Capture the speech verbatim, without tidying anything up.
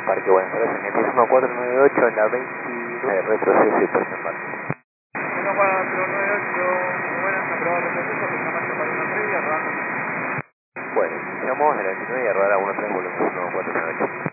Parque Buenos Aires, Argentina, uno cuatro nueve ocho en la veintinueve, retroceso y personal. uno cuatro nueve ocho, buenas, aprobado el proceso, programaste para una previa, rodando. Bueno, iniciamos en la veintinueve y a rodar a uno tres volumen uno cuatro nueve ocho.